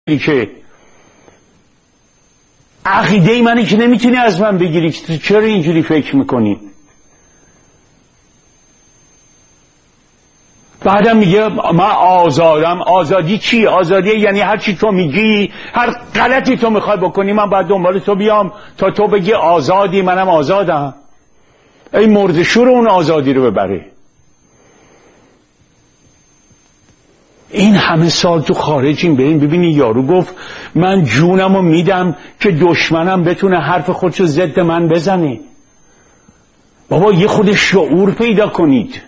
که عقیده منی که نمیتونی از من بگیری که تو چرا اینجوری فکر میکنی. بعدم میگه من آزادم. آزادی چی؟ آزادی یعنی هر چی تو میگی، هر غلطی تو میخوای بکنی من باید دنبال تو بیام تا تو بگی آزادی، منم آزادم. ای مردشور اون آزادی رو ببره. این همه سال تو خارجیم بریم ببینی یارو گفت من جونمو میدم که دشمنم بتونه حرف خودشو ضد من بزنه. بابا یه خود شعور پیدا کنید.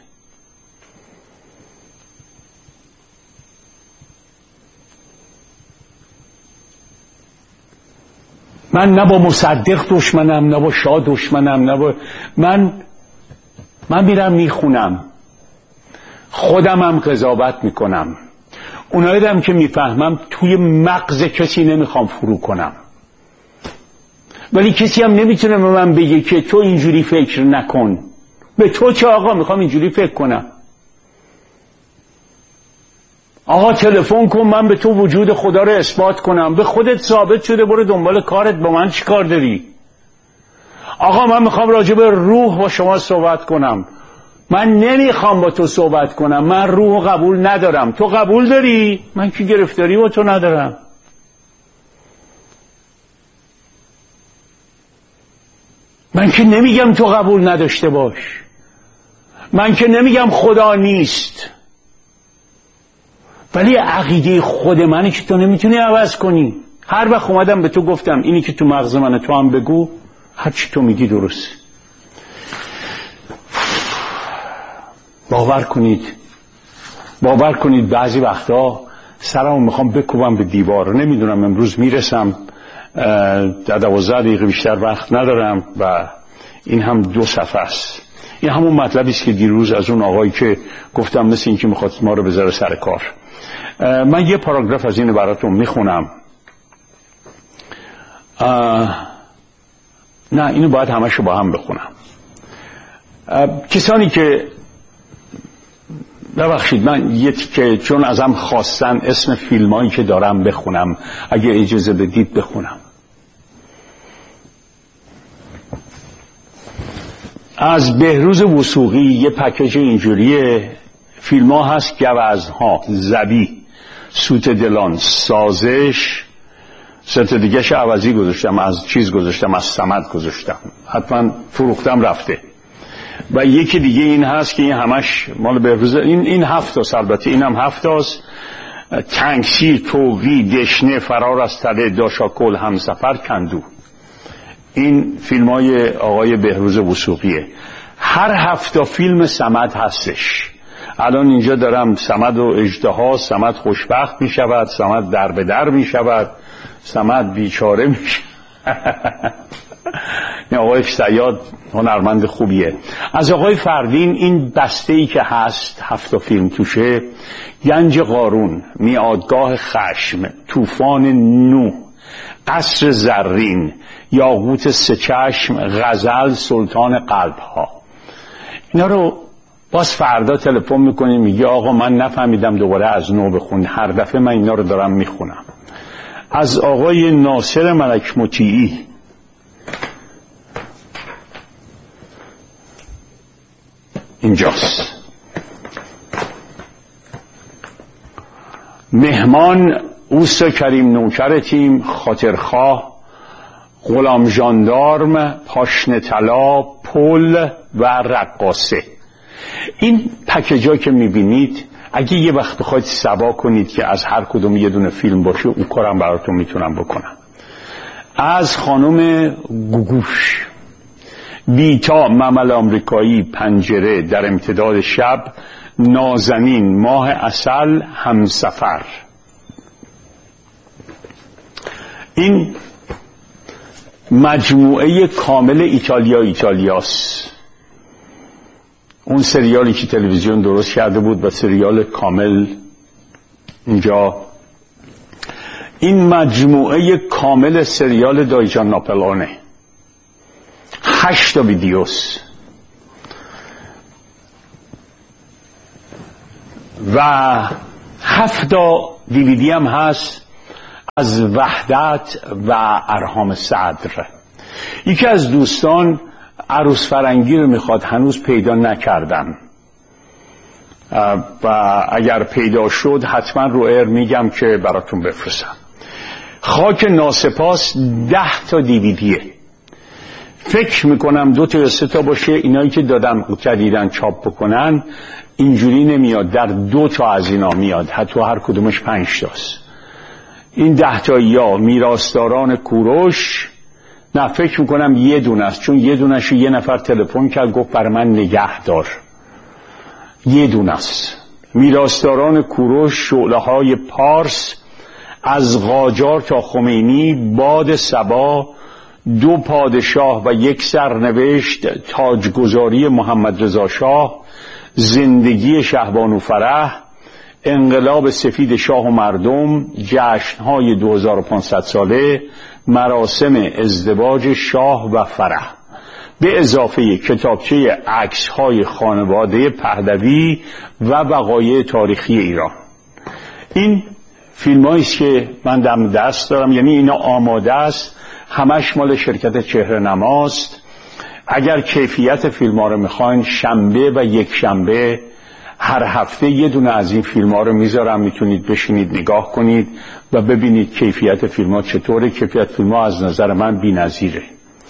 من نه با مصدق دشمنم، نه با شاه دشمنم، نه با من میرم میخونم، خودمم قضاوت میکنم. اونایی هم که میفهمم توی مغز کسی نمیخوام فرو کنم، ولی کسی هم نمیتونه به من بگه که تو اینجوری فکر نکن. به تو چه آقا؟ میخوام اینجوری فکر کنم. آقا تلفن کن من به تو وجود خدا رو اثبات کنم. به خودت ثابت شده، برو دنبال کارت، با من چی کار داری؟ آقا من میخوام راجع به روح با شما صحبت کنم. من نمیخوام با تو صحبت کنم، من روح قبول ندارم. تو قبول داری؟ من که گرفتاری با تو ندارم. من که نمیگم تو قبول نداشته باش، من که نمیگم خدا نیست، ولی عقیده خود منی که تو نمیتونی عوض کنی. هر وقت اومدم به تو گفتم اینی که تو مغز منه تو هم بگو، هر چی تو میگی درست. باور کنید بعضی وقتا سرمو میخوام بکوبم به دیوار. نمیدونم امروز میرسم، در 12 دقیقه بیشتر وقت ندارم و این هم 2 صفحه است. این همون مطلبی است که دیروز از اون آقایی که گفتم مثل این که میخواد ما رو بذاره سر کار. من یه پاراگراف از این براتون میخونم. نه اینو باید همشو با هم بخونم. کسانی که ببخشید من یه تیکه چون ازم خواستن اسم فیلمایی که دارم بخونم، اگه اجازه بدید بخونم. از بهروز وثوقی یه پکیج اینجوریه. فیلم ها هست: گوزنها، زبی، سوت دلان، سازش. سنت دیگهش عوضی گذاشتم، از چیز گذاشتم، از صمد گذاشتم، حتما فروختم رفته. و یکی دیگه این هست که این همش مال بهروز. این 7 تا البته اینم 7 تاست. تنگشیر، توقی، دشنه، فرار از تله، داشاکل، همسفر، کندو. این فیلم های آقای بهروز وثوقیه. هر 7 تا فیلم صمد هستش. الان اینجا دارم صمد و اژدها. صمد خوشبخت می شود، صمد در به در می شود، صمد بیچاره می شود. این آقای صیاد هنرمند خوبیه. از آقای فروین این بسته‌ای که هست 7 تا فیلم توشه: گنج قارون، میادگاه خشم، طوفان نوح، قصر زرین، یاقوت 3 چشم، غزل، سلطان قلب‌ها. اینا رو باز فردا تلفن میکنی میگه آقا من نفهمیدم، دوباره از نو بخون. هر دفعه من اینا رو دارم میخونم. از آقای ناصر ملک مطیعی اینجاست: مهمان، اوست کریم نوکر تیم، خاطرخواه، غلام ژاندارم، پاشنه طلا، پل و رقاصه. این پکیجا که میبینید اگه یه وقت بخواید سبا کنید که از هر کدوم یه دونه فیلم باشه، اون کارم براتون میتونم بکنم. از خانم گوگوش: بیتا، ممل آمریکایی، پنجره، در امتداد شب، نازنین، ماه عسل، همسفر. این مجموعه کامل ایتالیاست. اون سریالی که تلویزیون درست کرده بود و سریال کامل اینجا. این مجموعه کامل سریال دایجان ناپلئونه. 8 تا ویدیوست و 7 تا دیویدی هم هست از وحدت و ارحام صدر. یکی از دوستان عروس فرنگی رو میخواد، هنوز پیدا نکردم و اگر پیدا شد حتما رو میگم که براتون بفرستم. خاک ناسپاس 10 تا دیویدیه، فکر میکنم 2 تا یا 3 تا باشه. اینایی که دادم جدیدن چاپ بکنن اینجوری نمیاد، در 2 تا از اینا میاد، حتی هر کدومش 5 تاست. این 10 تا یا میراثداران کوروش، نه فکر میکنم یه دونه است، چون یه دونش یه نفر تلفن کرد گفت برای من نگه دار. یه دونه است. میراثداران کوروش، شعله‌های پارس، از قاجار تا خمینی، باد صبا، 2 پادشاه و 1 سرنوشت، تاجگذاری محمد رضا شاه، زندگی شهبانو فرح، انقلاب سفید شاه و مردم، جشن‌های 2500 ساله، مراسم ازدواج شاه و فرح، به اضافه کتابچه عکس‌های خانواده پهلوی و وقایع تاریخی ایران. این فیلمایی است که من دم دست دارم، یعنی اینا آماده است، همش مال شرکت چهره نماست. اگر کیفیت فیلم ها رو میخواین، شنبه و یک شنبه هر هفته یه دونه از این فیلم ها رو میذارم، میتونید بشینید نگاه کنید و ببینید کیفیت فیلم ها چطوره. کیفیت فیلم ها از نظر من بی‌نظیره.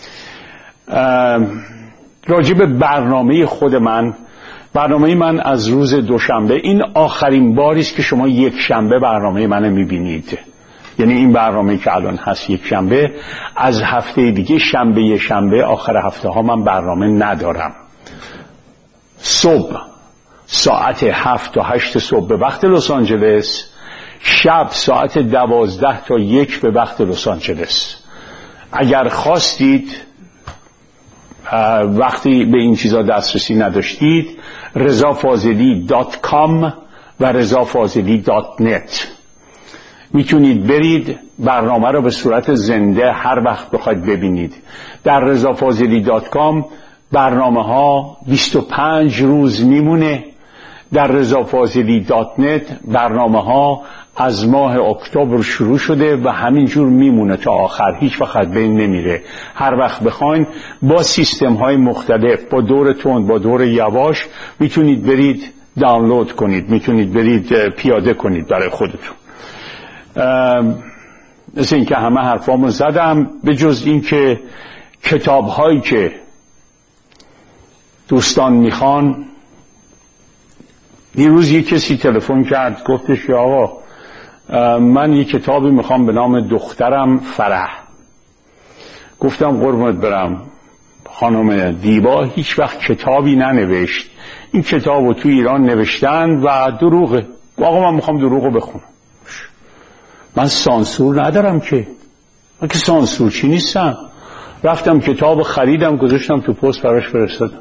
راجع به برنامه خود من، برنامه من از روز دوشنبه، این آخرین باری است که شما یک شنبه برنامه منو میبینید. یعنی این برنامه که الان هست یک شنبه، از هفته دیگه شنبه آخر هفته ها من برنامه ندارم. صبح ساعت 7 تا 8 صبح به وقت لس آنجلس، شب ساعت 12 تا 1 به وقت لس آنجلس. اگر خواستید وقتی به این چیزا دسترسی نداشتید، rezafazeli.com و rezafazeli.net میتونید برید برنامه رو به صورت زنده هر وقت بخواید ببینید. در rezafazeli.com برنامه ها 25 روز میمونه. در rezafazeli.net برنامه ها از ماه اکتبر شروع شده و همینجور میمونه تا آخر، هیچ وقت بین نمیره. هر وقت بخواین با سیستم های مختلف، با دور تند، با دور یواش، میتونید برید دانلود کنید، میتونید برید پیاده کنید برای خودتون. مثل این که همه حرفامو زدم، به جز این که کتاب هایی که دوستان میخوان. دیروز یک کسی تلفن کرد گفتش که آقا من یک کتابی میخوام به نام دخترم فرح. گفتم قربونت برم خانم دیبا هیچ وقت کتابی ننوشت، این کتابو تو ایران نوشتن و دروغه. آقا من میخوام دروغو بخونم. من سانسور ندارم که، من که سانسور چی نیستم. رفتم کتاب خریدم، گذاشتم تو پست براش فرستادم.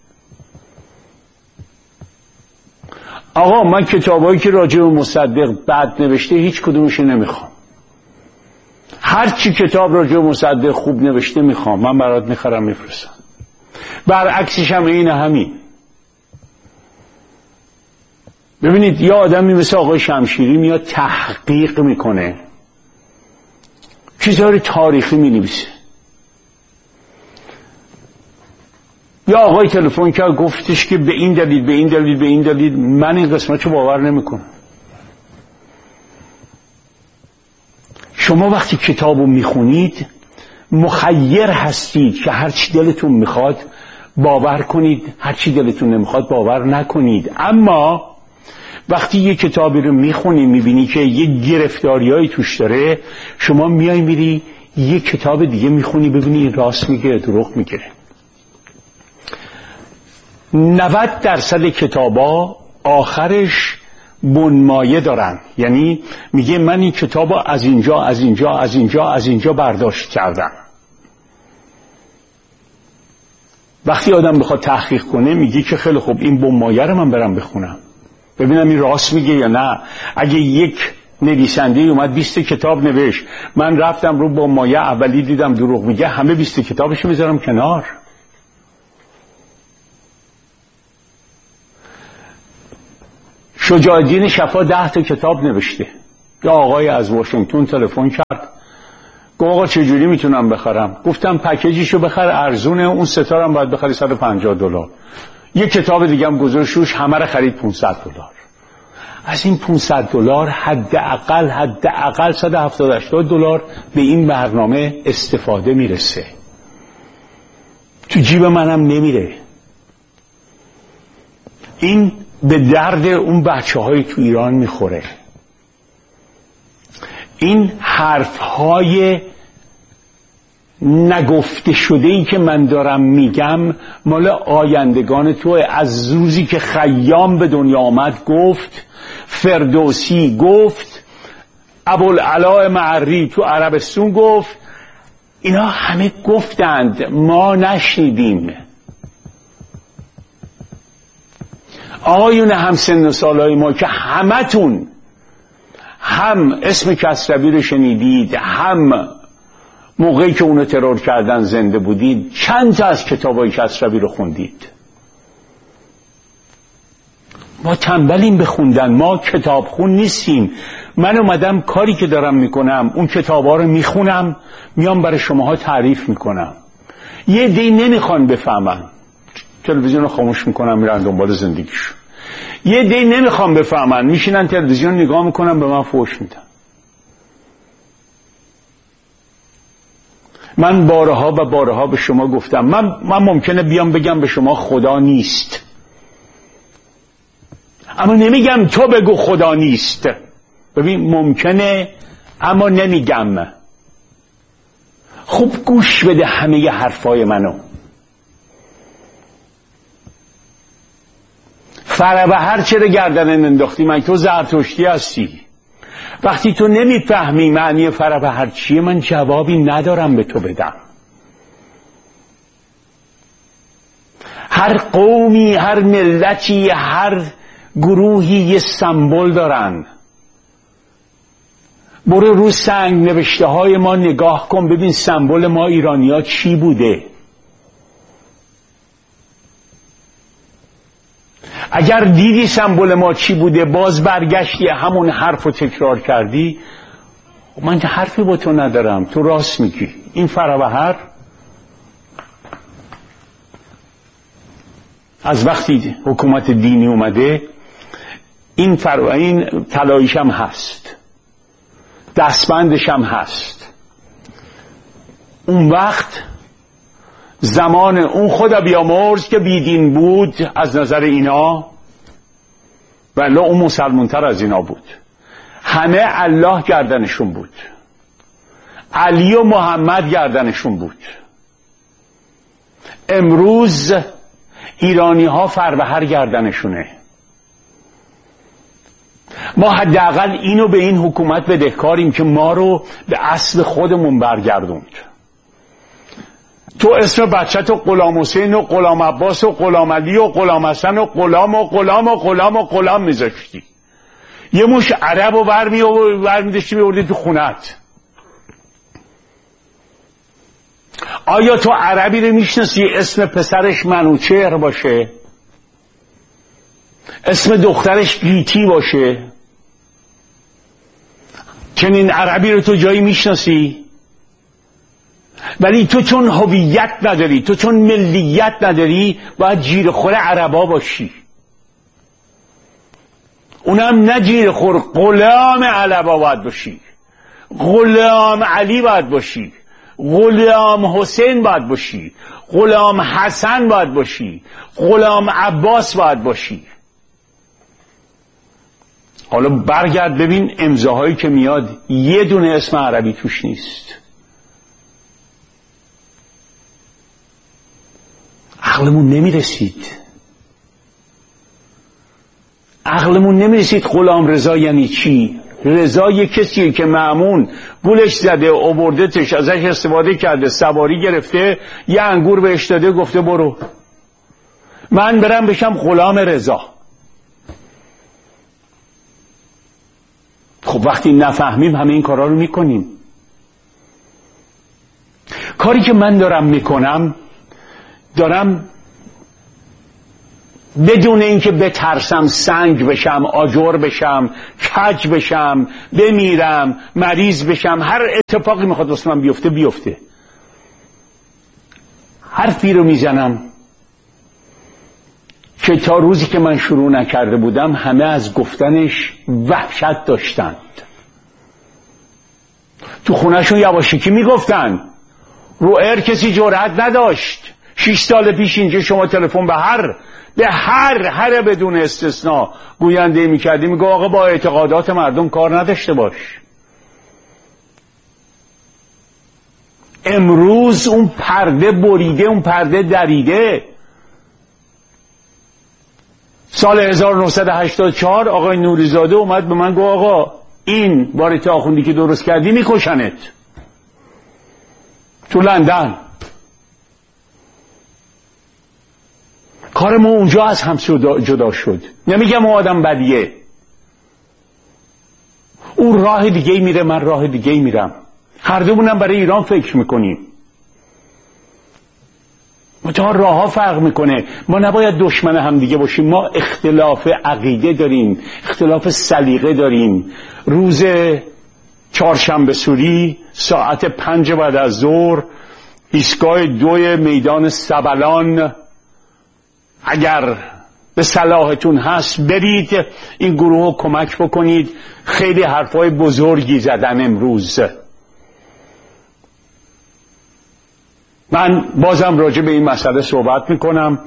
آقا من کتابایی که راجع به مصدق بد نوشته هیچ کدومش نمیخوام. هر چی کتاب راجع به مصدق خوب نوشته میخوام، من برات میخرم میفرستم. برعکسش هم اینه همین. ببینید یه آدمی مثل آقای شمشیری میاد تحقیق میکنه، چیزهای تاریخی مینویسه. یا آقای تلفن کرد گفتش که به این دلیل به این دلیل به این دلیل، من این قسمتشو باور نمیکنم. شما وقتی کتابو میخونید مخیر هستید که هر چی دلتون میخواد باور کنید، هر چی دلتون نمیخواد باور نکنید. اما وقتی یه کتابی رو میخونی میبینی که یه گرفتاریایی توش داره، شما میای میری یه کتاب دیگه میخونی ببینی این راست میگه دروغ میگه. 90% کتابا آخرش بنمایه دارن، یعنی میگه من این کتابا از اینجا از اینجا از اینجا از اینجا برداشت کردم. وقتی آدم بخواد تحقیق کنه میگه که خیلی خوب این بنمایه رو من برم بخونم ببینم این راست میگه یا نه. اگه یک نویسنده اومد 20 کتاب نوشت، من رفتم رو بنمایه اولی دیدم دروغ میگه، همه 20 کتابشو میذارم کنار. شجاع الدین شفا 10 تا کتاب نوشته، یه آقای از واشنگتن تلفن کرد، گفت آقا چجوری میتونم بخرم؟ گفتم پکیجیشو بخر، ارزونه، اون ستارم باید بخری $150. یه کتاب دیگه هم گذاشت روش، همه رو خرید $500. از این $500 حداقل $170-80 به این برنامه استفاده میرسه، تو جیب منم نمیره. این به درد اون بچه‌های تو ایران میخوره. این حرف‌های نگفته شده‌ای که من دارم میگم مال آیندگان توه. از روزی که خیام به دنیا آمد گفت، فردوسی گفت، ابوالعلا معری تو عربستون گفت، اینا همه گفتند، ما نشنیدیم. آقایون همسن و سالای ما که همتون هم اسم کسروی رو شنیدید، هم موقعی که اونو ترور کردن زنده بودید، چند تا از کتابای کسروی رو خوندید؟ ما تنبلیم بخوندن، ما کتاب خون نیستیم. من اومدم کاری که دارم میکنم، اون کتابا رو میخونم، میام برای شماها تعریف میکنم. یه دی نمیخوان بفهمن، تلویزیون رو خاموش میکنم، میرن دنبال زندگیشون. یه دی نمیخوان بفهمن، میشینن تلویزیون نگاه میکنن، به من فحش میدن. من بارها و بارها به شما گفتم، من ممکنه بیام بگم به شما خدا نیست، اما نمیگم تو بگو خدا نیست. ببین ممکنه، اما نمیگم. خوب گوش بده همه حرفای منو. فرابهر چرا گردن انداختی؟ من تو زرتشتی هستی. وقتی تو نمیفهمی معنی فرابهر چیه، من جوابی ندارم به تو بدم. هر قومی، هر ملتی، هر گروهی یه سمبل دارن. برو رو سنگ نوشته های ما نگاه کن، ببین سمبل ما ایرانی‌ها چی بوده. اگر دیدی سمبل ما چی بوده، باز برگشتی همون حرف رو تکرار کردی، من حرفی با تو ندارم، تو راست میگی. این فرابهر از وقتی حکومت دینی اومده، این طلاییش هم هست، دستبندش هم هست. اون وقت زمان اون خدا بیامرز که بیدین بود از نظر اینا، ولی اون مسلمونتر از اینا بود. همه الله گردنشون بود، علی و محمد گردنشون بود. امروز ایرانی ها فربهر گردنشونه. ما حداقل اینو به این حکومت بدهکاریم که ما رو به اصل خودمون برگردوند. تو اسم بچت و غلام حسین و غلام عباس و غلام علی و غلام حسن و غلام و غلام و غلام و غلام میذاشتی. یه مش عرب و برمیداشتی میوردی تو خونت. آیا تو عربی رو میشناسی اسم پسرش منوچهر باشه، اسم دخترش گیتی باشه؟ چنین عربی رو تو جایی میشناسی؟ ولی تو چون هویت نداری، تو چون ملیت نداری، باید جیر خور عربا باشی. اونم نه جیر خور، غلام عربا باید باشی، غلام علی باید باشی، غلام حسین باید باشی، غلام حسن باید باشی، غلام عباس باید باشی. حالا برگرد ببین امضاهایی که میاد، یه دونه اسم عربی توش نیست. عقلمون نمیرسید غلام رضا یعنی چی. رضا یه کسیه که مأمون گولش زده، آوردتش، ازش استفاده کرده، سواری گرفته، یه انگور بهش داده، گفته برو من برم بشم غلام رضا. خب وقتی نفهمیم همه این کارا رو میکنیم. کاری که من دارم میکنم، دارم بدون اینکه بترسم سنگ بشم، آجر بشم، کج بشم، بمیرم، مریض بشم، هر اتفاقی میخواد واسه من بیفته. حرفی رو میزنم که تا روزی که من شروع نکرده بودم همه از گفتنش وحشت داشتند. تو خونهشون یواشکی میگفتن، رو ایر کسی جرأت نداشت. 6 سال پیش اینجا شما تلفن به هر بدون استثناء گوینده میکردی، میگه آقا با اعتقادات مردم کار نداشته باش. امروز اون پرده بریده، اون پرده دریده. سال 1984 آقای نوریزاده اومد به من گفت آقا این واریت آخوندی که درست کردی میکشنت. تو لندن کار ما اونجا از هم جدا شد. نمیگم اون آدم بدیه، اون راه دیگه میره، من راه دیگه میرم، هر دومونم برای ایران فکر میکنیم. منتها راه ها فرق میکنه. ما نباید دشمن هم دیگه باشیم. ما اختلاف عقیده داریم، اختلاف سلیقه داریم. روز چهارشنبه سوری ساعت 5 بعد از ظهر ایستگاه 2 میدان سبلان، اگر به صلاحتون هست برید این گروه رو کمک بکنید. خیلی حرفای بزرگی زدن امروز. من بازم راجع به این مسئله صحبت میکنم.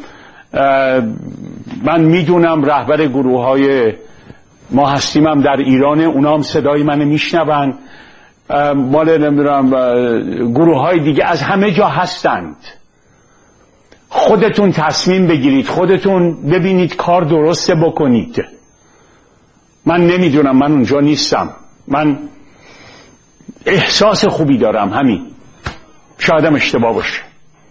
من میدونم رهبر گروه های ما هستیم هم در ایران، اونا هم صدای من میشنون. مال نمیدونم گروه های دیگه از همه جا هستند. خودتون تصمیم بگیرید، خودتون ببینید کار درسته بکنید. من نمیدونم، من اونجا نیستم. من احساس خوبی دارم، همین. شایدم اشتباه باشه.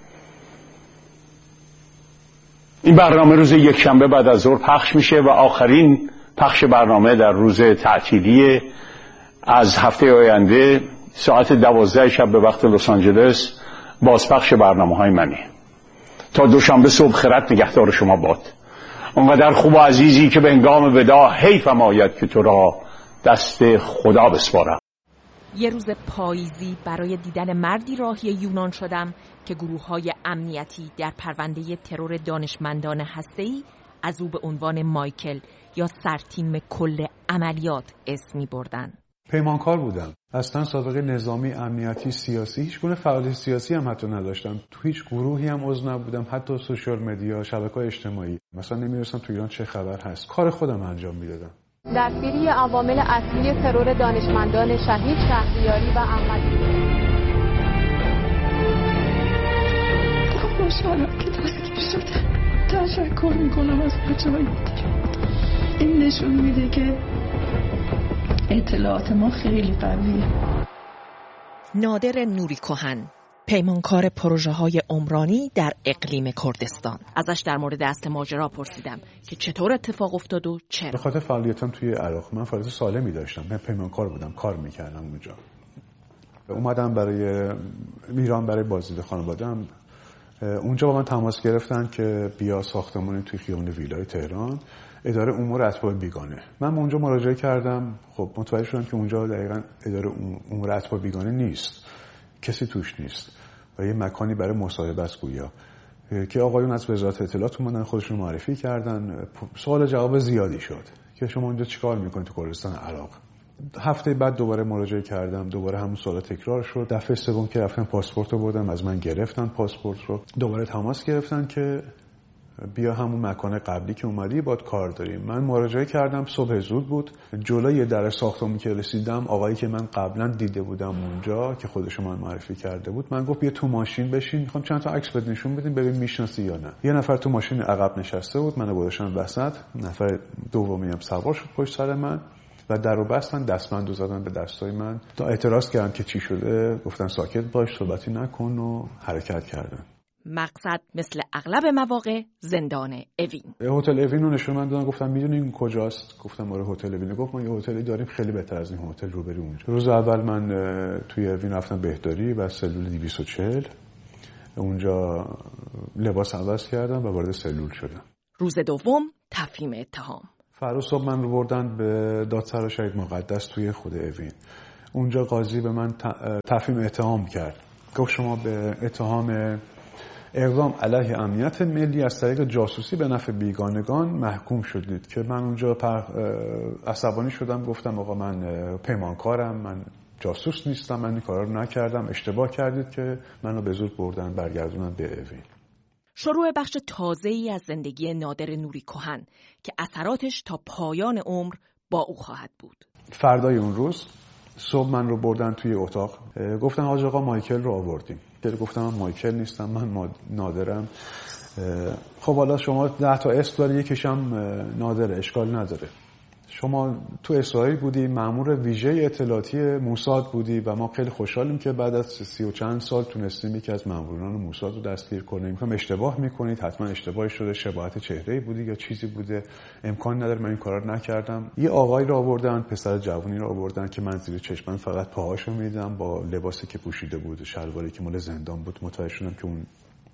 این برنامه روز یکشنبه بعد از ظهر پخش میشه و آخرین پخش برنامه در روز تعطیلی از هفته آینده ساعت 12 شب به وقت لس آنجلس بازپخش برنامه‌های منه. تا دوشنبه صبح خیرت نگهدار شما باد. اونقدر خوب و عزیزی که به هنگام وداع حیفم آید که تو را دست خدا بسپارم. یه روز پاییزی برای دیدن مردی راهی یونان شدم که گروه‌های امنیتی در پرونده ترور دانشمندان هسته‌ای از او به عنوان مایکل یا سرتیم کل عملیات اسم می‌بردن. پیمانکار بودم. اصلا سابقه نظامی، امنیتی، سیاسی، هیچ گونه فعالیت سیاسی هم حتی نداشتم. تو هیچ گروهی هم عضو نبودم، حتی سوشال مدیا، شبکه‌های اجتماعی. مثلا نمی‌دونستم تو ایران چه خبر هست. کار خودم انجام میدادم. دستگیری عوامل اصلی ترور دانشمندان شهید شهریاری و احمدی. خوشحالم که دستگیر شده. تشکر میکنم از بچه‌های این نشون میده که اطلاعات ما خیلی قویه. نادر نوری کهن، پیمانکار پروژه های عمرانی در اقلیم کردستان. ازش در مورد اصل ماجرا پرسیدم که چطور اتفاق افتاد و چرا. به خاطر فعالیتم توی عراق من فعالیت سالمی داشتم. من پیمانکار بودم، کار میکردم اونجا. اومدم برای ایران برای بازدید خانواده‌ام. اونجا با من تماس گرفتن که بیا ساختمانی توی خیابون ویلای تهران، اداره امور اتباع بیگانه. من اونجا مراجعه کردم. خب متوجه شدم که اونجا دقیقاً اداره امور اتباع بیگانه نیست، کسی توش نیست و یه مکانی برای مصاحبه است گویا، که آقایون از وزارت اطلاعات اومدن خودشون معرفی کردن. سوال جواب زیادی شد که شما اونجا چیکار میکنید تو کردستان عراق. هفته بعد دوباره مراجعه کردم، دوباره همون سوال تکرار شد. دفعه سوم که رفتم پاسپورت رو بردم، از من گرفتن پاسپورت رو. دوباره تماس گرفتن که بیا همون مکان قبلی که اومدی باید کار داریم. من مراجعه کردم، صبح زود بود. جلوی در ساختمانی که رسیدم آقایی که من قبلا دیده بودم اونجا که خودش من معرفی کرده بود، من گفت بیا تو ماشین بشین، میخوام چند تا عکس بهت نشون بدیم ببین میشناسی یا نه. یه نفر تو ماشین عقب نشسته بود، منو گذاشتن وسط. نفر دومی هم سوار شد پشت سر من و درو بستن، دستبندو زدن به دستای من. تا اعتراض کردم که چی شده، گفتن ساکت باش، صحبتی نکن و حرکت کردن. مقصد مثل اغلب مواقع زندان اوین. هتل اوین رو نشون من دادن، گفتم میدونی این کجاست؟ گفتم آره هتل اوین. گفت ما یه هتلی داریم خیلی بهتر از این هتل رو بری اونجا. روز اول من توی اوین رفتم بهداری و سلول 240. اونجا لباس عوض کردم و وارد سلول شدم. روز دوم تفهیم اتهام. فردا صبح من رو بردن به دادسرا شهید مقدس توی خود اوین. اونجا قاضی به من تفهیم اتهام کرد. گفت شما به اتهام اقدام علیه امنیت ملی از طریق جاسوسی به نفع بیگانگان محکوم شدید که من اونجا عصبانی شدم. گفتم آقا من پیمانکارم، من جاسوس نیستم، من این کارا رو نکردم، اشتباه کردید که منو به زور بردن برگردونن به اوین. شروع بخش تازه‌ای از زندگی نادر نوری کهن که اثراتش تا پایان عمر با او خواهد بود. فردای اون روز صبح من رو بردن توی اتاق. گفتن حاج آقا مایکل رو آوردیم. گفتم من مایکل نیستم، من نادرم. خب حالا شما 10 تا اسم داری، یکیشم نادره، اشکال نداره. شما تو اسرائیل بودی، مأمور ویژه اطلاعاتی موساد بودی و ما خیلی خوشحالیم که بعد از 30 و چند سال تونستیم یکی از مأموران موساد رو دستگیر کنیم. میگم اشتباه میکنید، حتما اشتباهی شده، شباهت چهره‌ای بودی یا چیزی بوده، امکان نداره من این کارا رو نکردم. یه آقایی رو آوردن، پسر جوونی رو آوردن که من زیر چشمم فقط پاهاشو میدیدم با لباسی که پوشیده بود، شلواری که مال زندان بود. متوجه شدم که اون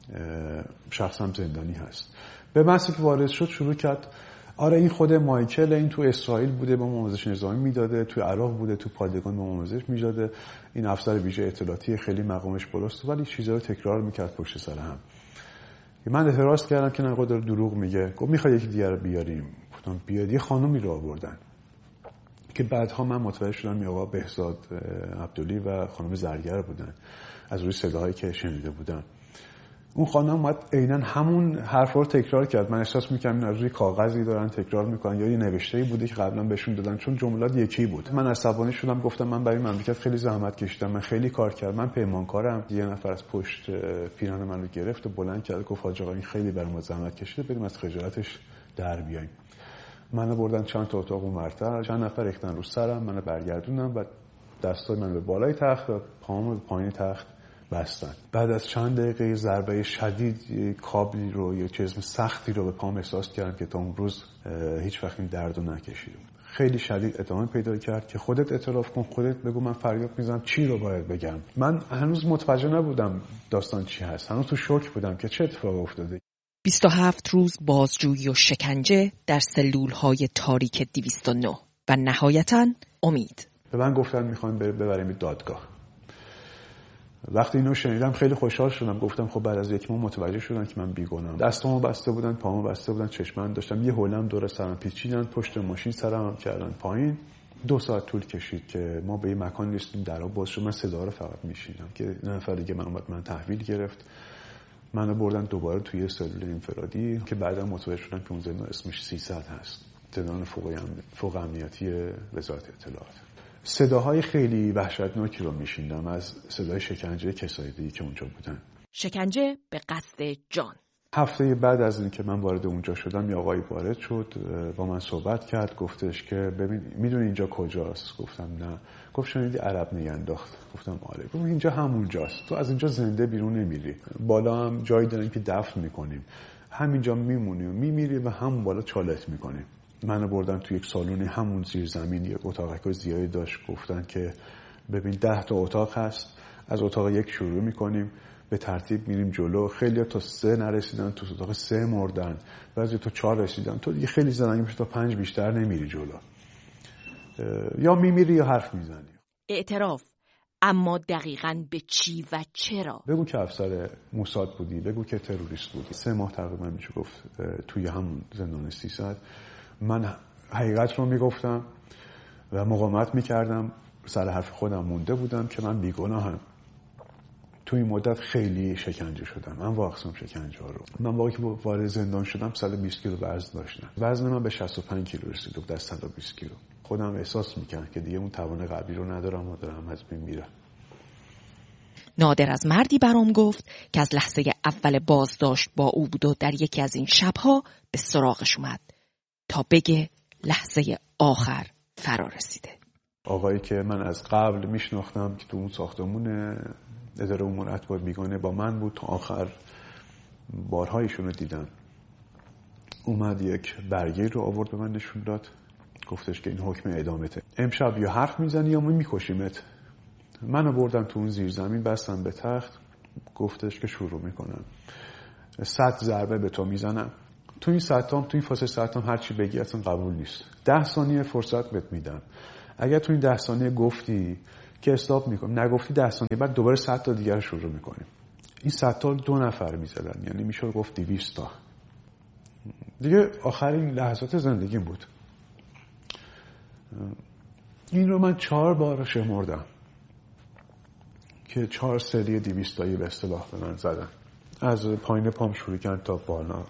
شخص هم زندانی هست. به محضی که وارد شد شروع کرد آره این خود مایکل، این تو اسرائیل بوده به ما آموزش نظامی میداده، تو عراق بوده تو پادگان به ما آموزش میداده، این افسر ویژه اطلاعاتی خیلی مقامش بالاست، ولی چیزا رو تکرار میکرد پشت سر هم. من اعتراض کردم که نه داره دروغ میگه. گفت میخوای یکی دیگه رو بیاریم؟ گفتم بیاد. یه خانومی رو آوردن که بعدها من متوجه شدم این آقا بهزاد عبدلی و خانم زرگر بودن از روی صداهایی که شنیده بودم. اون خانم اومد عیناً همون حرفا رو تکرار کرد. من احساس می‌کردم اینا روی کاغذی دارن تکرار میکنن یا یه نوشته‌ای بوده که قبلا بهشون دادن، چون جملات یکی بود. من عصبانی شدم، گفتم من برای مملکت خیلی زحمت کشیدم، من خیلی کار کردم، من پیمانکارم. یه نفر از پشت پیران من رو گرفت و بلند کرد گفت حاج آقا این خیلی برای ما زحمت کشیده، بریم از خجالتش در بیایم. منو بردن چند تا اتاق اونورتر، چند نفر ریختن رو سرم، منو برگردوندن و دستای من به بالای تخت و پاهامو به پایین تخت بستن. بعد از چند دقیقه ضربه شدید کابلی رو یا چیز سختی رو به پام احساس کردم که تا اون روز هیچ وقت این دردو نکشیدم. خیلی شدید ادامه پیدا کرد که خودت اعتراف کن، خودت بگو. من فریاد میزنم چی رو باید بگم؟ من هنوز متوجه نبودم داستان چی هست، هنوز تو شوک بودم که چه اتفاقی افتاده. 27 روز بازجویی و شکنجه در سلول‌های تاریک 209 و نهایتاً امید. به من گفتن میخوایم ببریم دادگاه. وقتی اینو شنیدم خیلی خوشحال شدم. گفتم خب بعد از یک ماه متوجه شدن که من بیگناهم. دستامو بسته بودن، پامو بسته بودن، چشمم داشتم یه هولم دور سرم پیچیدن، پشت ماشین سرم کردن پایین. 2 ساعت طول کشید که ما به این مکان رسیدیم. درا باز شد، من صدا رو فقط میشنیدم که نفر دیگه من اومد من تحویل گرفت. منو بردن دوباره توی سلول انفرادی که بعدا متوجه شدم که اون زندان اسمش 300 هست، زندان فوق امنیتی وزارت اطلاعات. صداهای خیلی وحشتناکی رو میشیندم از صدای شکنجه کسای دیگه که اونجا بودن. شکنجه به قصد جان. هفته بعد از این که من وارد اونجا شدم یه آقایی وارد شد، با من صحبت کرد، گفتش که ببین میدونی اینجا کجاست؟ گفتم نه. گفت شنیدی عرب نگنداخت؟ گفتم آره. گفت اینجا همونجاست، تو از اینجا زنده بیرون نمیری، بالا هم جایی داریم که دفن میکنیم، همینجا میمونی و میمیری و همون بالا چالت میکنیم. منو بردن تو یک سالونی همون زیر زمین، یک اتاقک زیادی داشت. گفتن که ببین 10 تا اتاق هست، از اتاق 1 شروع میکنیم، به ترتیب میریم جلو. خیلی تا 3 نرسیدن، تو اتاق 3 مردن، بعضی تا 4 رسیدن، تو دیگه خیلی زدن میشه تا 5 بیشتر نمیری جلو، یا میمیری یا حرف میزنی. اعتراف، اما دقیقاً به چی و چرا؟ بگو که افسر موساد بودی، بگو که تروریست بودی. 3 ماه تقریبا میشه گفت توی همون زندان 300 من حقیقت رو میگفتم و مقاومت میکردم. سر حرف خودم مونده بودم که من بیگناهم. توی این مدت خیلی شکنجه شدم، من واقعا شکنجه ها رو. من واقعا که وارد زندان شدم 120 کیلو وزن داشتم. وزن من به 65 کیلو رسید، در 120 کیلو. خودم احساس میکردم که دیگه اون توان قبلی رو ندارم و دارم از بین میرم. نادر از مردی برام گفت که از لحظه اول بازداشت با او بود و در یکی از این شبها به سراغش اومد تا بگه لحظه آخر فرا رسیده. آقایی که من از قبل میشناختم که تو اون ساختمون اداره امور اتباع بیگانه با من بود، تا آخر بارها ایشون رو دیدم. اومد یک برگه رو آورد به من نشون داد، گفتش که این حکم اعدامته، امشب یا حرف میزنی یا میکشیمت. منو بردن تو اون زیر زمین، بستم به تخت، گفتش که شروع میکنم 100 ضربه به تو میزنم، تو این ساعتام، تو این فاصله ساعتام هر چی بگی اصلا قبول نیست. 10 ثانیه فرصت بهت میدم. اگر تو این 10 ثانیه گفتی که استاپ میکنم، نگفتی 10 ثانیه بعد دوباره 100 تا دیگر شروع میکنیم. این 100 تا 2 نفر میزدن، یعنی میشه گفت 200 تا. دیگه آخرین لحظات زندگیم بود. این رو من 4 بار شمردم که 4 سری 200 تایی به اصطلاح به من زدن، از پایین پام شروع کردن تا بالا.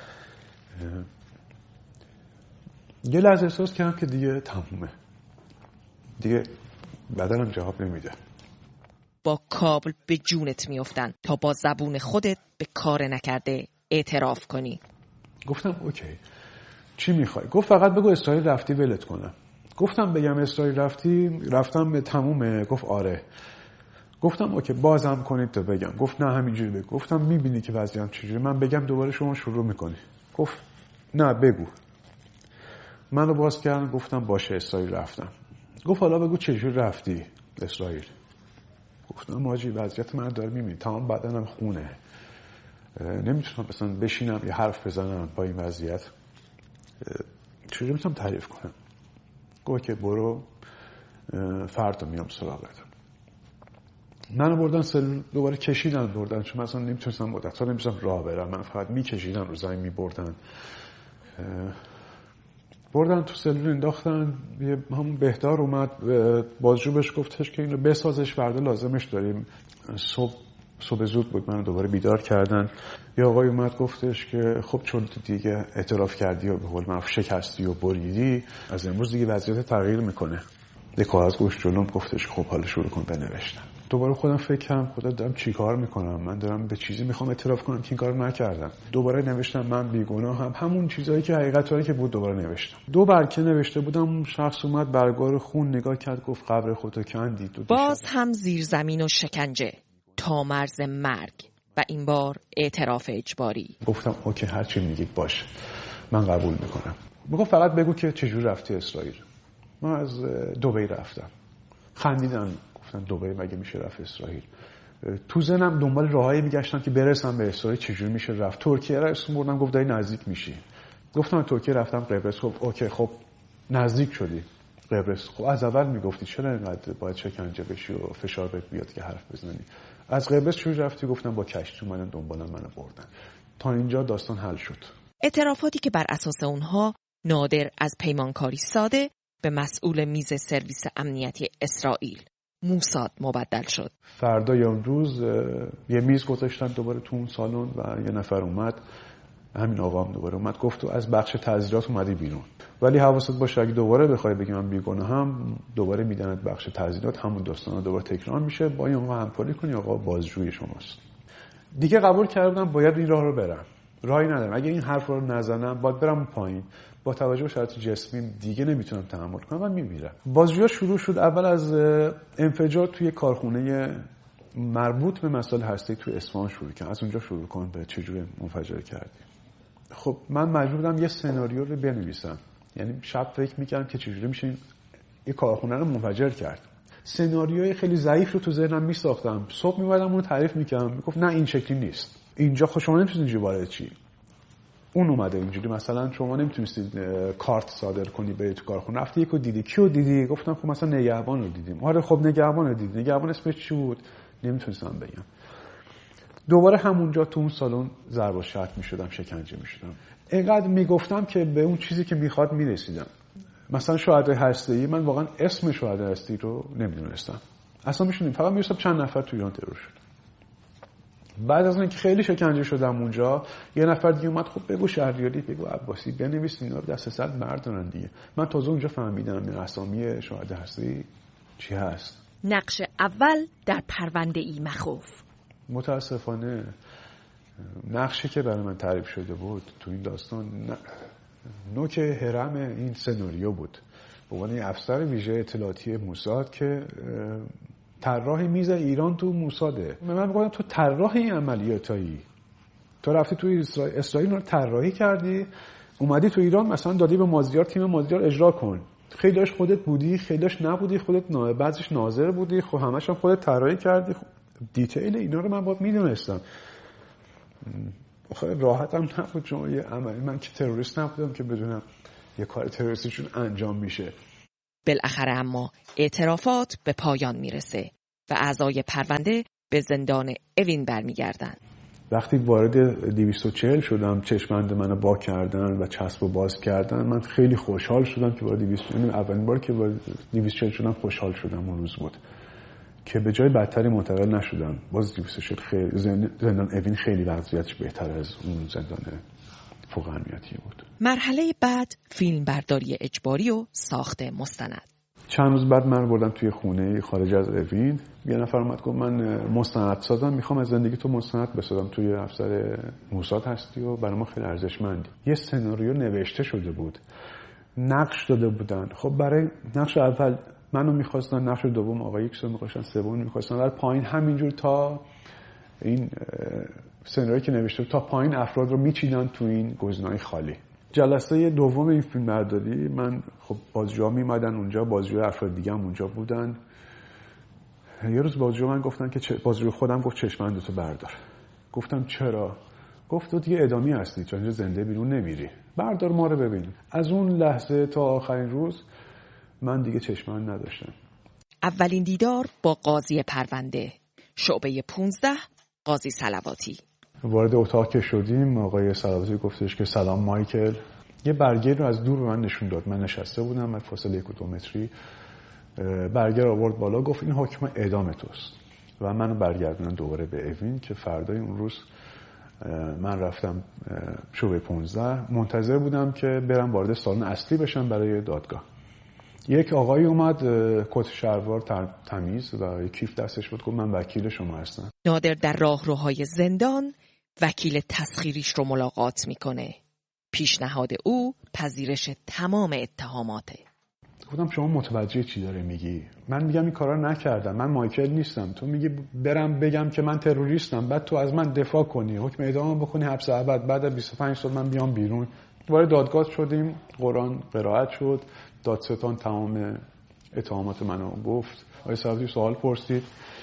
یه لحظه احساس کردم که دیگه تمومه، دیگه بدنم جواب نمیده. با کابل به جونت میافتن تا با زبون خودت به کار نکرده اعتراف کنی. گفتم اوکی، چی میخوای؟ گفت فقط بگو اسرائیل رفتی ولت کنم. گفتم بگم اسرائیل رفتی، رفتم به تمومه. گفت آره. گفتم اوکی بازم کنید تا بگم. گفت نه همینجوری بگو. گفتم میبینی که وضعیتم چجوری، من بگم دوباره شما شروع میکنی. گفت نه بگو. منو باز کردن، گفتم باشه اسرائیل رفتم. گفت حالا بگو چجوری رفتی اسرائیل. گفتم ماجی وضعیت من داره میبینی، تمام بدنم خونه، نمیتونم مثلا بشینم یه حرف بزنم با این وضعیت، چجوری میتونم تعریف کنم. گفت که برو فردا میام سراغت. منو بردن سلول، دوباره کشیدن بردن، چون مثلا نمیتونستم مدت ها نمیتونستم راه برم، من فقط میکشیدن رو زمین میبردن. بردن تو سلول انداختن. همون بهدار اومد، بازجو بهش گفتش که این رو بسازش، فردا لازمش داریم. صبح زود بود، منو دوباره بیدار کردن. یه آقای اومد گفتش که خب چون دیگه اعتراف کردی و به قول معروف شکستی و بریدی، از امروز دیگه وضعیت تغییر میکنه. یه کاغذ گوش جلوم، گفتش خب حالا شروع کن بنوشتن. دوباره خودم فکر کردم خدا دارم چی کار میکنم، من دارم به چیزی میخوام اعتراف کنم که این کارو نکردم. دوباره نوشتم من بیگناهم، همون چیزایی که حقیقتایی که بود دوباره نوشتم. 2 برکه نوشته بودم، شخص اومد برگار خون نگاه کرد، گفت قبر خودتو کندی. باز هم زیرزمین و شکنجه تا مرز مرگ و این بار اعتراف اجباری. گفتم اوکی هر چی میگید باشه، من قبول میکنم. میگفت فقط بگو که چجور رفتی اسرائیل. من از دبی رفتم. خندیدن، گفتن دبی مگه میشه رفت اسرائیل؟ تو ذهنم دنبال راهایی میگشتم که برسم به اسرائیل، چجور میشه رفت. ترکیه را اسم بردم، گفت داری نزدیک میشی. گفتم ترکیه رفتم قبرس. خب اوکی خب نزدیک شدی قبرس. خب از اول میگفتی چرا اینقدر باید شکنجه بشی و فشار بهت بیاد که حرف بزنی؟ از قبرس چجور رفتی؟ گفتم با کشتی اومدن دنبالم منو بردن. تا اینجا داستان حل شد. اعترافاتی که بر اساس اونها نادر از پیمانکاری ساده به مسئول میز سرویس امنیتی اسرائیل موساد مبدل شد. فردا یا امروز یه میز گذاشتن دوباره تو اون سالن و یه نفر اومد، همین آقا هم دوباره اومد گفت تو از بخش تعزیرات اومدی بیرون، ولی حواست باشه اگه دوباره بخوای بگی من بیگناهم دوباره میدنت بخش تعزیرات، همون داستانا دوباره تکرار میشه، با این آقا همکاری کنی، آقا بازجوی شماست. دیگه قبول کردم باید این راه رو برم، راهی ندارم، اگه این حرف رو نزنم باید برم پایین، با توجه به شرایط جسمی دیگه نمیتونم تحمل کنم و میمیرم. بازجویی شروع شد. اول از انفجار توی کارخونه مربوط به مسائل هسته‌ای توی اصفهان شروع کردن. از اونجا شروع کن به چجوری منفجر کردی. خب من مجبور بودم یه سناریو رو بنویسم، یعنی شب فکر میکردم که چجوری میشه این کارخونه رو منفجر کرد. سناریوی خیلی ضعیف رو تو ذهنم میساختم. صبح میومدم اون رو تعریف میکردم، میگفت نه این شکلی نیست، اینجا خود شما نمیتونید اینجوری وارد چی. اون اومده اینجوری، مثلا شما نمیتونستید کارت صادر کنی بری تو کارخونه، رفتی یکو دیدی، کیو دیدی؟ گفتم خب مثلا نگهبان رو دیدیم. آره خب نگهبان رو دیدی، نگهبان اسمش چی بود؟ نمیتونستم بگم. دوباره همونجا تو اون سالن ضرب و شتم میشدم، شکنجه میشدم. اینقدر میگفتم که به اون چیزی که میخواد میرسیدم. مثلا شهدای هسته‌ای، من واقعا اسم شهدای هسته‌ای رو نمیدونستم اصلا، میشونیم فقط میرسم چند نفر تو ایران ترور شد. بعد از اینکه خیلی شکنجه شدم اونجا، یه نفر دیگه اومد خب بگو شهریاری، بگو عباسی، بنویس اینا رو، دست صد مرد دارن دیگه. من تازه اونجا فهمیدم این اسامی شهدای هسته‌ای چی هست. نقش اول در پرونده ای مخوف. متاسفانه نقشی که برای من تعریف شده بود تو این داستان نوک هرم این سناریو بود. به عنوان افسر ویژه اطلاعاتی موساد که طراح میز ایران تو موساده. من میگم تو طراح این عملیاتایی، تو رفتی تو اسرائیل رو طراحی کردی، اومدی تو ایران مثلا دادی به مازیار، تیم مازیار اجرا کن. خیلیش خودت بودی، خیلیش نبودی، خودت بعضیش ناظر بودی، خب همش هم خودت طراحی کردی. دیتیل اینا رو من باید میدونستم. راحتم نبود، چون یه عملی من که تروریست نبودم که بدونم یه کار تروریستیشون انجام میشه. بالاخره اما اعترافات به پایان میرسه و اعضای پرونده به زندان اوین برمیگردن. وقتی وارد 240 شدم، چشمند منو وا کردن و چسبو باز کردن، من خیلی خوشحال شدم که وارد 240 اولین بار که وارد 240 شدم خوشحال شدم. اون روز بود که به جای بدتری منتقل نشدم. باز 240 خیلی زندان اوین خیلی وضعیتش بهتر از اون زندان فوق اهمیتی بود. مرحله بعد فیلم برداری اجباری و ساخت مستند. چند روز بعد من بردم توی خونه خارج از اوین. یه نفر اومد گفت من مستند سازم، میخوام از زندگی تو مستند بسازم، توی افسر موساد هستی و برای ما خیلی ارزشمندی. یه سناریو نوشته شده بود، نقش داده بودن. خب برای نقش اول منو میخواستن، نقش دوم آقای ایکس رو میخواستن، سوم میخواستن، ولی پایین همینجور تا این سناریویی که نوشته تا پایین افراد رو میچیدن تو این گزینه‌های خالی. جلسه دوم این فیلم برداری من خب بازجوها میمدن اونجا، بازجوی افراد دیگه هم اونجا بودن. یه روز بازجو من گفتن که بازجو خودم گفت چشمندتو بردار. گفتم چرا؟ گفت تو دیگه اعدامی هستی، چون زنده بیرون نمیری، بردار ما رو ببین. از اون لحظه تا آخرین روز من دیگه چشمند نداشتم. اولین دیدار با قاضی پرونده، شعبه 15، قاضی صلواتی. وارد اتاق که شدیم، آقای صلواتی گفتش که سلام مایکل. یه برگه رو از دور به من نشون داد. من نشسته بودم از فاصله 1-2 متری. برگه رو آورد بالا، گفت این حکم اعدام توست و منو برگردوندن دوباره به اوین که فردای اون روز من رفتم شعبه 15. منتظر بودم که برم وارد سالن اصلی بشم برای دادگاه. یک آقایی اومد، کت شلوار تمیز و یک کیف دستش بود، گفت من وکیل شما هستم. نادر در راهروهای زندان وکیل تسخیریش رو ملاقات میکنه. پیشنهاد او پذیرش تمام اتهاماته. گفتم شما متوجه چی داره میگی؟ من میگم این کارا نکردم، من مایکل نیستم. تو میگی برم بگم که من تروریستم، بعد تو از من دفاع کنی، حکم اعدام بکنی، حبس ابد، بعد از 25 سال من بیام بیرون. وارد دادگاه شدیم، قرآن قرائت شد، دادستان تمام اتهامات منو گفت. آقای صلواتی سوال پرسید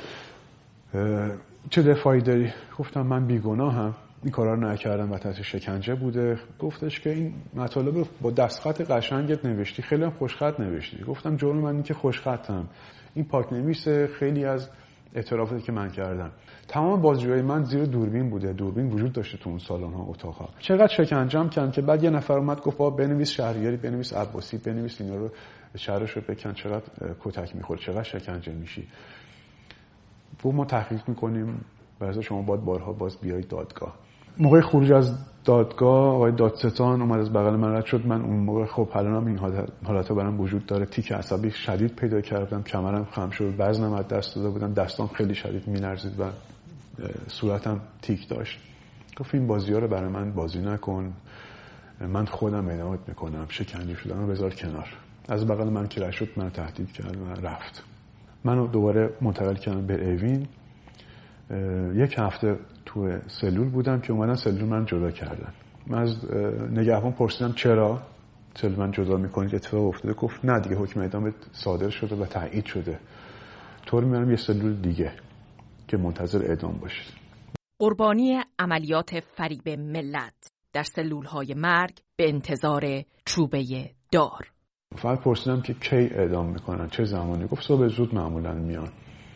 چه دفاعی داری؟ گفتم من بیگناهم، این کارا رو نکردم و تحت شکنجه بوده. گفتش که این مطالب با دستخط قشنگت نوشتی، خیلی هم خوشخط نوشتی. گفتم جرم من اینه که خوشخطم، این پاک نویسه خیلی از اعترافاتی که من کردم. تمام بازجوهای من زیر دوربین بوده، دوربین وجود داشته تو اون سالن ها، اتاق‌ها. چقدر شکنجه‌ام کردم که بعد یه نفر اومد گفت بابا بنویس شهریاری، بنویس عباسی، بنویس اینا رو، شهرش رو بکن، چقدر کتک می‌خوره، چقدر شکنجه میشی. ما تحقیق می‌کنیم، برای شما بارها باز بیایید دادگاه. موقع خروج از دادگاه آقای دادستان اومد از بغل من رد شد. من اون موقع خب الانم این حالتا برام وجود داره، تیک عصبی شدید پیدا کردم، کمرم خم شد، وزنم از دست داده بودم، دستام خیلی شدید می‌لرزید و صورتم تیک داشت. گفت این بازی‌ها رو برای من بازی نکن، من خودم ادامه میکنم، شکنجه شدن رو بذار کنار. از بغل من که رد شد منو تهدید کرد و رفت. منو دوباره منتقل کردن به اوین. یک هفته تو سلول بودم که اومدن سلول من جدا کردن. من از نگهبان پرسیدم چرا سلول من جدا میکنید، اتفاق افتاده؟ گفت نه دیگه حکم اعدام صادر شده و تایید شده، طور میارم یه سلول دیگه که منتظر اعدام باشید. قربانی عملیات فریب ملت در سلولهای مرگ به انتظار چوبه دار. فقط پرسیدم که کی اعدام میکنن، چه زمانی؟ گفت صبح زود معمولا میان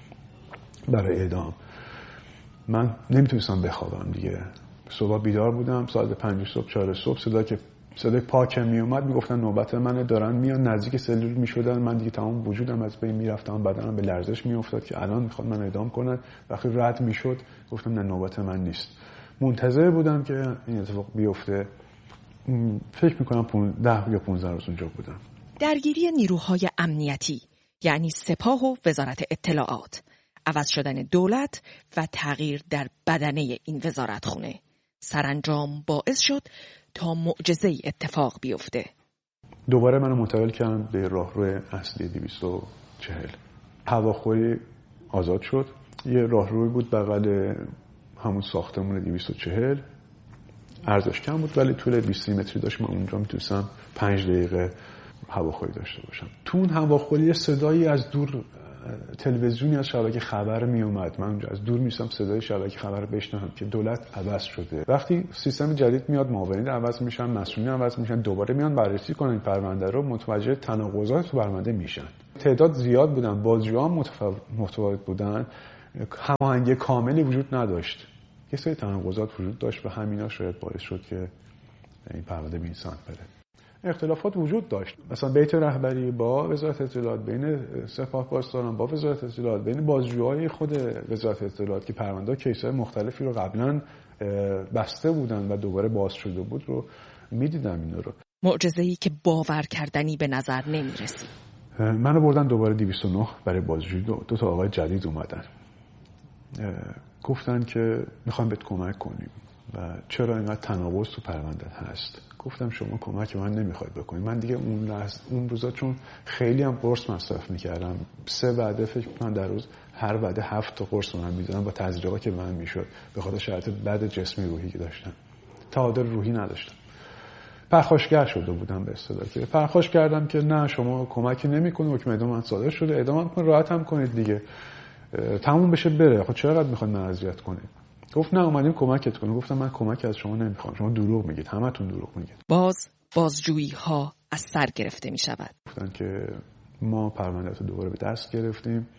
برای اعدام. من نمیتونستم بخوابم دیگه. صبح بیدار بودم، ساعت 5 صبح 4 صبح صدای پاک میومد، میگفتن نوبت منه، دارن میان، نزدیک سلول میشدن. من دیگه تمام وجودم از بین میرفتم، بدنم به لرزش میافتاد که الان میخواد من اعدام کنن. وقتی رد میشد گفتم نه نوبت من نیست. منتظر بودم که این اتفاق بیفته. فکر میکنم 10 یا 15 روز اونجا بودم. درگیری نیروهای امنیتی یعنی سپاه و وزارت اطلاعات، عوض شدن دولت و تغییر در بدنه این وزارتخونه سرانجام باعث شد تا معجزه‌ای اتفاق بیفته. دوباره منو منتقل کردن به راهرو اصلی 240. هواخوری آزاد شد. یه راهروی بود بغل همون ساختمون 240. عرضش کم بود ولی طول 20 متری داشت. من اونجا میتونستم 5 دقیقه هواخوری داشته باشم. تو اون هواخوری صدایی از دور تلویزیونی از شبکه خبر می اومد، من اونجا از دور میشم صدای شبکه خبر بشنوم که دولت عوض شده. وقتی سیستم جدید میاد، معاونین عوض میشن، مسئولین عوض میشن، دوباره میان بررسی کنن این پرونده رو، متوجه تناقضات تو پرونده میشن. تعداد زیاد بودن، بازجویان متفاوت بودن، هماهنگی کاملی وجود نداشت، یه سری تناقضات وجود داشت و همینا شاید باعث شد که این پرونده به این سمت بره. اختلافات وجود داشت، مثلا بیت رهبری با وزارت اطلاعات، بین سپاه پاسداران با وزارت اطلاعات، بین بازجوهای خود وزارت اطلاعات که پرونده کیس‌های مختلفی رو قبلا بسته بودن و دوباره باز شده بود رو میدیدم. اینا رو معجزه‌ای که باور کردنی به نظر نمی‌رسید. منو بردن دوباره 209 برای بازجویی. دو تا آقای جدید اومدن، گفتن که میخوایم بهت کمک کنیم و چرا اینقدر تناقض تو پرونده هست. گفتم شما کمک من نمیخواید بکنید. من دیگه اون روزا چون خیلی هم قرص مصرف میکردم، 3 وعده فکر کنم در روز، هر وعده 7 تا قرص من میزدم با تزریقا که من میشد به خاطر شرایط بد جسمی روحی که داشتم. تعادل روحی نداشتم. پرخاشگر شده بودم به اصطلاح، که پرخاش کردم که نه شما کمکی نمیکنید، حکم اعدام من صادر شده، اعدام کنید، راحت هم کنید دیگه، تموم بشه بره. خب چرا میخواید من اذیت کنید؟ گفت نه اومدیم کمکت کنیم. گفتم من کمک از شما نمیخوام، شما دروغ میگید، همتون دروغ میگید. بازجویی ها از سر گرفته میشود. گفتن که ما پرونده رو دوباره به دست گرفتیم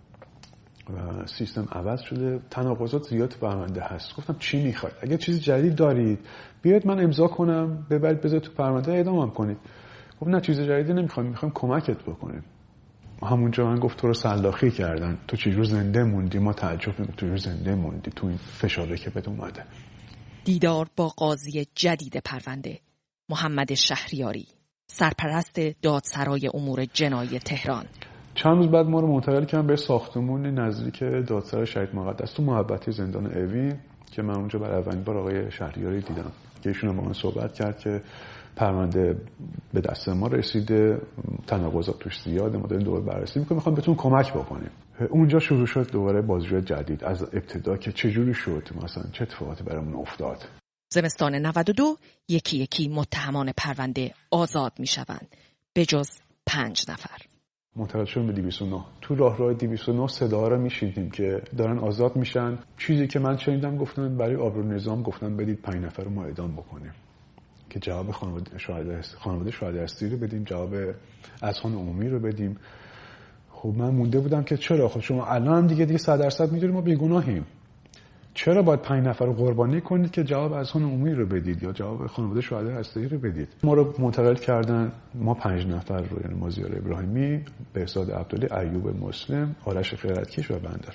و سیستم عوض شده، تناقضات زیاد پرونده هست. گفتم چی میخواید؟ اگه چیز جدید دارید بیاید من امضا کنم، ببرید بذارید تو پرونده اعدامم کنید. گفت نه چیز جدیدی نمیخوام، میخوام کمکت بکنیم. همونجا من گفت تو رو سلاخی کردن، تو چجور زنده موندی؟ ما تعجب می‌کنیم تو چجور زنده موندی تو این فشاری که بهت اومده. دیدار با قاضی جدید پرونده، محمد شهریاری، سرپرست دادسرای امور جنایی تهران. چند روز بعد ما رو منتقل کردن به ساختمون نزدیک دادسرای شهید مقدس تو محبتی زندان اوین که من اونجا برای اولین بار آقای شهریاری دیدم که ایشون با من صحبت کرد که پرونده به دست ما رسیده، تناقضات توش زیاده، ما داریم دوباره بررسی می‌کنیم، می‌خوایم بهتون کمک بکنیم. اونجا شروع شد دوباره بازجویی جدید از ابتدا که چجوری شد، مثلا چه اتفاقاتی برامون افتاد. زمستان 92 یکی یکی متهمان پرونده آزاد می‌شوند به جز 5 نفر. منتقل شدیم به 209. تو راه 209 صدا رو میشیدیم که دارن آزاد میشن. چیزی که من شنیدم گفتن برای آبرو نظام گفتن بدید 5 نفر رو ما اعدام بکنیم که جواب خانواده شهید اسیری رو بدیم، جواب اذهان عمومی رو بدیم. خب من مونده بودم که چرا؟ خب شما الان هم دیگه 100% میدونید ما بیگناهیم، چرا باید 5 نفر رو قربانی کنید که جواب اذهان عمومی رو بدید یا جواب خانواده شهید اسیری رو بدید؟ ما رو منتقل کردن، ما 5 نفر رو، یعنی مازیار ابراهیمی، بهزاد عبدالی، ایوب مسلم، آرش خیرتکش و بندر،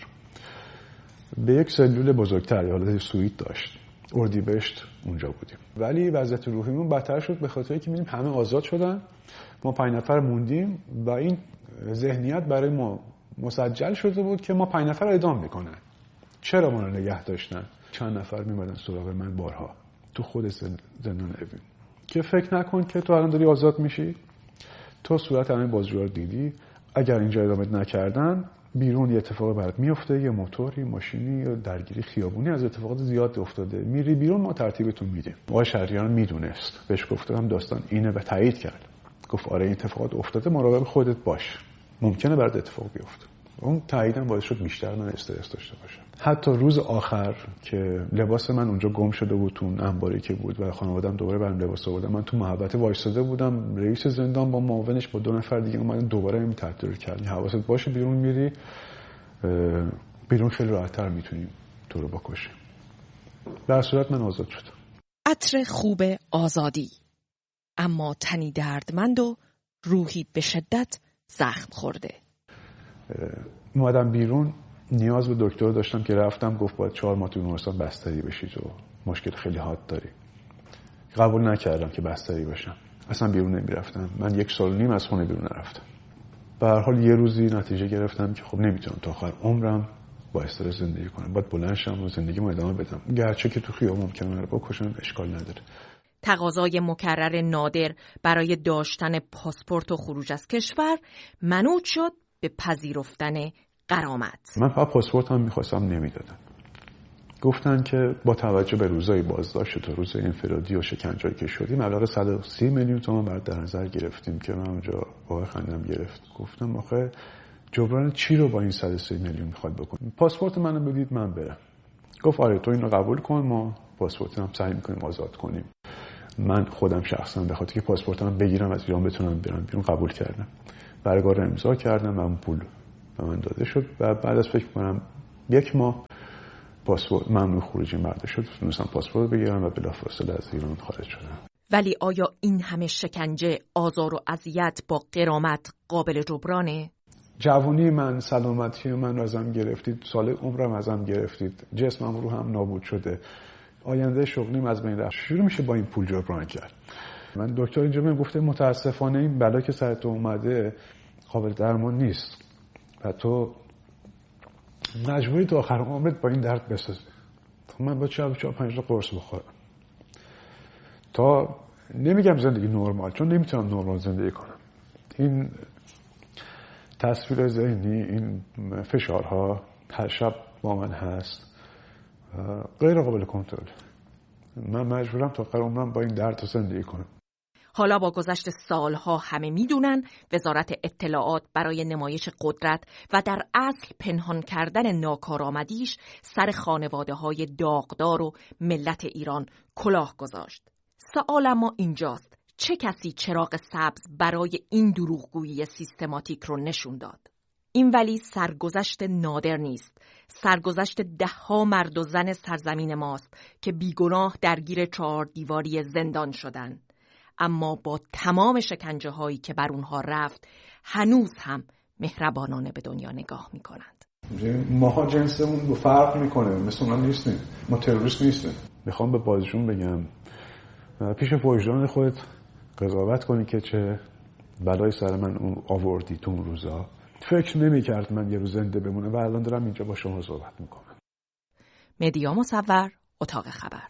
به یک سلول بزرگتر حالت سوئیت داشت. اردیبهشت اونجا بودیم، ولی وضعیت روحیمون بدتر شد به خاطر اینکه می‌بینیم همه آزاد شدن، ما 5 نفر موندیم و این ذهنیت برای ما مسجل شده بود که ما 5 نفر اعدام میکنن. چرا ما رو نگه داشتن؟ چند نفر میمدن سراغ من بارها تو خود زندان اوین که فکر نکن که تو الان داری آزاد میشی، تو صورت همه بازجوها رو دیدی، اگر اینجا ادامت نکردن بیرون یه اتفاق برات میفته، یه موتوری، ماشینی یا درگیری خیابونی، از اتفاقات زیاد افتاده، میری بیرون ما ترتیبتون میدیم. آقای شهریار میدونست، بهش گفتم داستان اینه و تایید کرد، گفت آره این اتفاقات افتاده، مراقب خودت باش، ممکنه برات اتفاق بیفته. اون تاییدم باعث شد بیشتر من استرس داشته باشم. حتی روز آخر که لباس من اونجا گم شده بود تو اون انباری که بود و خانواده‌ام دوباره برام لباس آوردن، من تو محبت وایساده بودم، رئیس زندان با معاونش با 2 نفر دیگه اومدن دوباره این تحقیر کردن، حواست باشه بیرون میری، بیرون خیلی راحت‌تر میتونیم تو رو بکشیم. در صورت من آزاد شدم. عطر خوب آزادی، اما تنی دردمند و روحی به شدت زخم خورده. اومدم بیرون، نیاز به دکتر داشتم که رفتم، گفت باید 4 ماه تو بیمارستان بستری بشید و مشکل خیلی حاد داری. قبول نکردم که بستری بشم، اصلا بیرون نمیرفتم. من 1.5 سال از خونه بیرون نرفتم. به هر حال یه روزی نتیجه گرفتم که خب نمیتونم تا آخر عمرم با استرس زندگی کنم، باید بلند شم و زندگیمو ادامه بدم، گرچه که تو خیابون ممکنه من رو بکشن، اشکال نداره. تقاضای مکرر نادر برای داشتن پاسپورت و خروج از کشور منوط شد به پذیرفتن غرامت. من فقط پاسپورت هم میخواستم، نمیدادن. گفتن که با توجه به روزای بازداشت تا روز انفرادی و شکنجه‌ای که شدیم مبلغ 130 میلیون تومان برات در نظر گرفتیم که من اونجا واقعا خندم گرفت. گفتم آخه جبران چی رو با این 103 میلیون میخواد بکنه؟ پاسپورت منو بدید من برم. گفت آره تو اینو قبول کن، ما پاسپورت هم سعی میکنیم آزاد کنیم. من خودم شخصا به خاطر که پاسپورتم بگیرم از ایران بتونم برم بیرون قبول کردم. برگار رو امضا کردم، اون پول به من داده شد و بعد از فکر کنم 1 ماه پاسپورت ممنوع خروجی مرده شد. تونستم پاسپورت بگیرم و بلافاصله از ایران خارج شدم. ولی آیا این همه شکنجه، آزار و اذیت با غرامت قابل جبرانه؟ جوانی من، سلامتی من ازم گرفتید، سال عمرم ازم گرفتید، جسمم رو هم نابود شده، آینده شغلیم از بین رفت. شروع میشه با این پول جبران کرد. من دکتر اینجا بهم گفته متاسفانه این بلا که سرت اومده قابل درمان نیست و تو مجبوری تا آخر عمرت با این درد بسازی. من با 4-5 قرص بخورم تا نمیگم زندگی نرمال، چون نمیتونم نرمال زندگی کنم. این تصویر ذهنی، این فشارها هر شب با من هست، غیر قابل کنترل. من مجبورم تا آخر عمرم با این درد زندگی کنم. حالا با گذشت سالها همه میدونن وزارت اطلاعات برای نمایش قدرت و در اصل پنهان کردن ناکارآمدیش سر خانواده‌های داغدار و ملت ایران کلاه گذاشت. سوال اما اینجاست، چه کسی چراغ سبز برای این دروغگویی سیستماتیک رو نشون داد؟ این ولی سرگذشت نادر نیست. سرگذشت 10 مرد و زن سرزمین ماست که بیگناه درگیر 4 دیواری زندان شدن. اما با تمام شکنجه هایی که بر اونها رفت هنوز هم مهربانانه به دنیا نگاه میکنند. ماها جنسمون رو فرق میکنه، مثل اونا نیستیم، ما تروریست نیستیم. میخوام به بازجون بگم پیش وجدان خودت قضاوت کنی که چه بلای سر من اون آوردی تو اون روزا. فکر نمی‌کرد من یه روز زنده بمونه و الان دارم اینجا با شما صحبت میکنم. مدیا مصور، اتاق خبر.